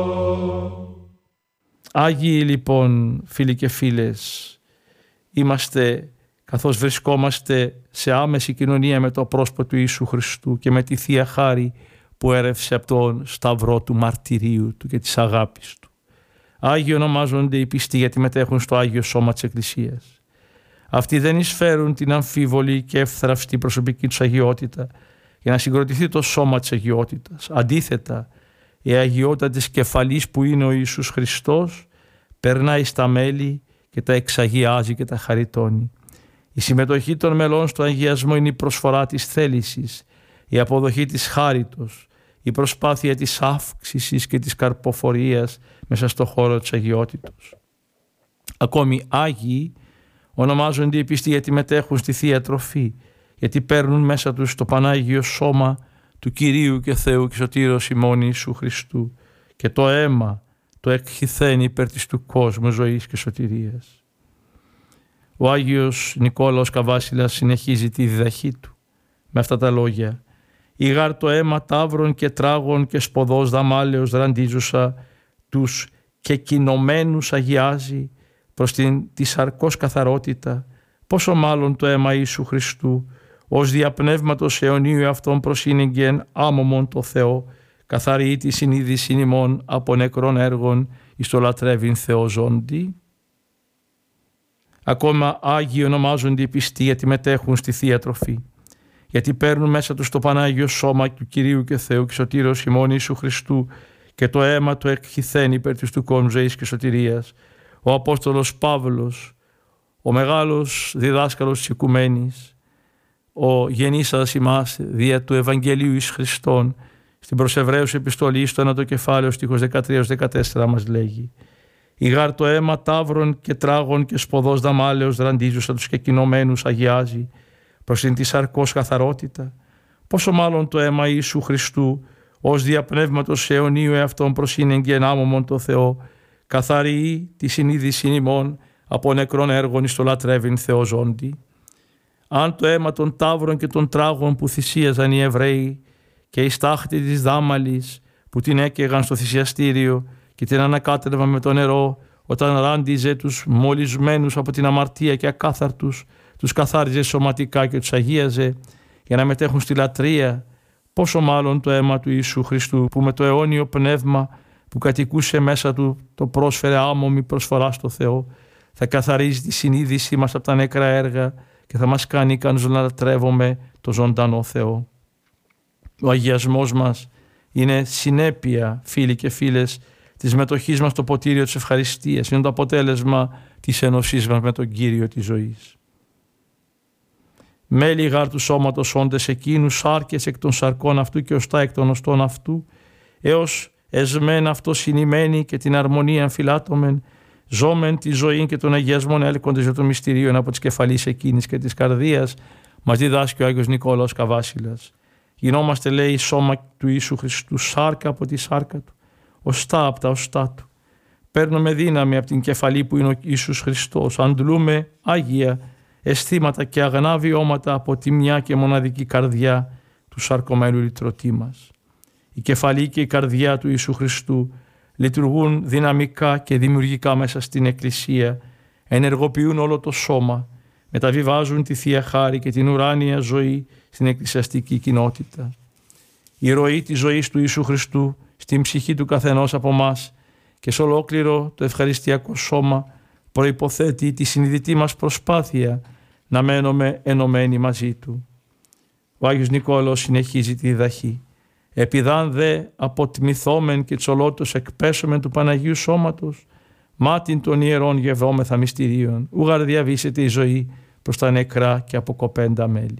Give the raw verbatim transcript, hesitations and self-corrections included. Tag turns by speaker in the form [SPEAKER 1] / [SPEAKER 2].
[SPEAKER 1] Άγιοι λοιπόν φίλοι και φίλες, είμαστε καθώς βρισκόμαστε σε άμεση κοινωνία με το πρόσωπο του Ιησού Χριστού και με τη Θεία Χάρη που έρευσε από τον σταυρό του μαρτυρίου του και της αγάπης του. Άγιοι ονομάζονται οι πιστοί γιατί μετέχουν στο Άγιο Σώμα της Εκκλησίας. Αυτοί δεν εισφέρουν την αμφίβολη και εύθραυστη προσωπική τους αγιότητα για να συγκροτηθεί το σώμα της αγιότητας. Αντίθετα, η αγιότητα της κεφαλής που είναι ο Ιησούς Χριστός περνάει στα μέλη και τα εξαγιάζει και τα χαριτώνει. Η συμμετοχή των μελών στο αγιασμό είναι η προσφορά της θέλησης, η αποδοχή της χάριτος, η προσπάθεια της αύξησης και της καρποφορίας μέσα στο χώρο της αγιότητος. Ακόμη Άγιοι ονομάζονται οι πιστοί γιατί μετέχουν στη Θεία Τροφή, γιατί παίρνουν μέσα τους το Πανάγιο Σώμα του Κυρίου και Θεού και Σωτήρος ημών Ιησού Χριστού και το αίμα το εκχυθένει υπέρ της του κόσμου ζωής και σωτηρίας. Ο Άγιος Νικόλαος Καβάσιλας συνεχίζει τη διδαχή του με αυτά τα λόγια. «Η γάρ το αίμα ταύρων και τράγων και σποδός δαμάλεως ραντίζουσα τους και κοινωμένους αγιάζει προς την τη σαρκός καθαρότητα, πόσο μάλλον το αίμα Ιησού Χριστού ως διαπνεύματος αιωνίου αυτόν προσύνεγγεν άμωμον το Θεό, καθαρή τη συνείδηση ημών από νεκρών έργων εις το λατρεύειν Θεό ζώντι». Ακόμα Άγιοι ονομάζονται οι πιστοί γιατί μετέχουν στη Θεία Τροφή, γιατί παίρνουν μέσα τους το Πανάγιο Σώμα του Κυρίου και Θεού και Σωτήρος ημών Ιησού Χριστού και το αίμα το εκχυθένει υπέρ της του κόσμου ζωής και σωτηρίας. Ο Απόστολος Παύλος, ο μεγάλος διδάσκαλος της Οικουμένης, ο γεννήσας ημάς δια του Ευαγγελίου εις Χριστόν, στην προς Εβραίους επιστολή στο ένατο κεφάλαιο στίχος δεκατρία δεκατέσσερα μας λέγει: «Η γάρ το αίμα ταύρων και τράγων και σποδός δαμάλεως ραντίζουσα τους και κοινωμένους αγιάζει προς την τη σαρκός καθαρότητα, πόσο μάλλον το αίμα Ιησού Χριστού ως διαπνεύματος αιωνίου εαυτόν προσύνεγγεν άμωμον το Θεό, καθαρή τη συνείδηση ημών από νεκρών έργων εις το λατρεύειν Θεό ζώντι». Αν το αίμα των ταύρων και των τράγων που θυσίαζαν οι Εβραίοι και η στάχτη της δάμαλης που την έκαιγαν στο θυσιαστήριο και την ανακάτευαν με το νερό όταν ράντιζε τους μολυσμένους από την αμαρτία και ακάθαρτους, τους καθάριζε σωματικά και τους αγίαζε για να μετέχουν στη λατρεία, πόσο μάλλον το αίμα του Ιησού Χριστού που με το αιώνιο πνεύμα που κατοικούσε μέσα του το πρόσφερε άμωμη προσφορά στο Θεό, θα καθαρίζει τη συνείδησή μας από τα νεκρά έργα και θα μας κάνει ικανούς να λατρεύουμε το ζωντανό Θεό. Ο αγιασμός μας είναι συνέπεια, φίλοι και φίλες, της μετοχής μας στο ποτήριο της ευχαριστίας. Είναι το αποτέλεσμα της ενωσής μας με τον Κύριο της ζωής. Μέλη γάρ του σώματος όντες εκείνους, σάρκες εκ των σαρκών αυτού και οστά εκ των οστών αυτού, έως εσμέν αυτό συνημένοι και την αρμονία φυλάτωμεν, ζώμεν τη ζωή και των αγιασμών έλκοντες για το μυστηρίον από τις κεφαλής εκείνης και της καρδίας, μας διδάσκει ο Άγιος Νικόλαος Καβάσιλας. Γινόμαστε, λέει, σώμα του Ιησού Χριστού, σάρκα από τη σάρκα του, οστά από τα οστά του. Παίρνουμε δύναμη από την κεφαλή που είναι ο Ιησούς Χριστός, αντλούμε άγια αισθήματα και αγνά βιώματα από τη μια και μοναδική καρδιά του σαρκωμένου λυτρωτή μας. Η κεφαλή και η καρδιά του Ιησού Χριστού λειτουργούν δυναμικά και δημιουργικά μέσα στην Εκκλησία, ενεργοποιούν όλο το σώμα, μεταβιβάζουν τη Θεία Χάρη και την ουράνια ζωή στην εκκλησιαστική κοινότητα. Η ροή της ζωής του Ιησού Χριστού στην ψυχή του καθενός από μας και σε ολόκληρο το ευχαριστιακό σώμα προϋποθέτει τη συνειδητή μας προσπάθεια να μένουμε ενωμένοι μαζί Του. Ο Άγιος Νικόλαος συνεχίζει τη διδαχή. «Επιδάν δε αποτμηθόμεν και τσολότος εκπέσομεν του Παναγίου Σώματος, μάτιν των ιερών γευόμεθα μυστηρίων, ουγαρ διαβήσεται η ζωή προς τα νεκρά και αποκοπέντα μέλη».